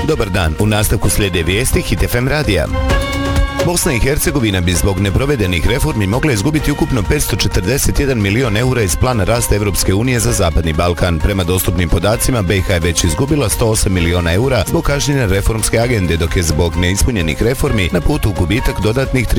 Dobar dan, u nastavku slijede vijesti Hit FM radija. Bosna i Hercegovina bi zbog neprovedenih reformi mogla izgubiti ukupno 541 milion eura iz plana rasta Evropske unije za Zapadni Balkan. Prema dostupnim podacima, BiH je već izgubila 108 miliona eura zbog kašnjenja reformske agende, dok je zbog neispunjenih reformi na putu u gubitak dodatnih